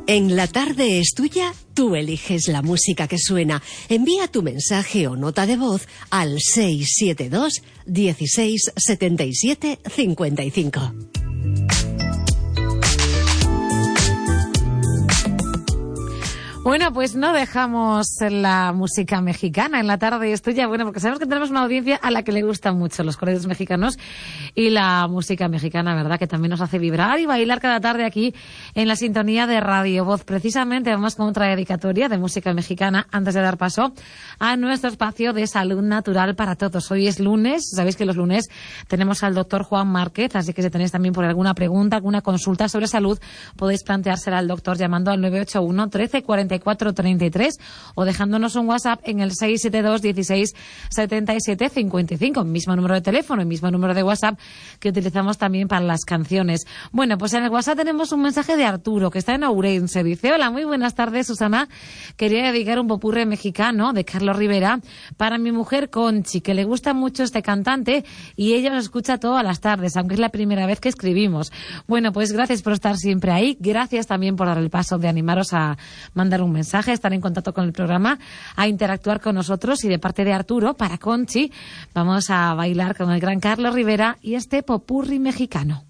En La Tarde es Tuya, tú eliges la música que suena. Envía tu mensaje o nota de voz al 672 16 77 55. Bueno, pues no dejamos la música mexicana en La Tarde es Tuya. Bueno, porque sabemos que tenemos una audiencia a la que le gustan mucho los corridos mexicanos y la música mexicana, ¿verdad? Que también nos hace vibrar y bailar cada tarde aquí en la sintonía de Radio Voz. Precisamente vamos con otra dedicatoria de música mexicana antes de dar paso a nuestro espacio de salud natural para todos. Hoy es lunes, sabéis que los lunes tenemos al doctor Juan Márquez, así que si tenéis también por alguna pregunta, alguna consulta sobre salud, podéis planteársela al doctor llamando al 981 13 44 33 o dejándonos un WhatsApp en el 672 16 77 55, mismo número de teléfono y mismo número de WhatsApp que utilizamos también para las canciones. Bueno, pues en el WhatsApp tenemos un mensaje de Arturo, que está en Ourense. Dice: hola, muy buenas tardes, Susana. Quería dedicar un popurrí mexicano de Carlos Rivera para mi mujer Conchi, que le gusta mucho este cantante y ella nos escucha todas las tardes, aunque es la primera vez que escribimos. Bueno, pues gracias por estar siempre ahí. Gracias también por dar el paso de animaros a mandar un mensaje, a estar en contacto con el programa, a interactuar con nosotros. Y de parte de Arturo, para Conchi, vamos a bailar con el gran Carlos Rivera y este popurrí mexicano.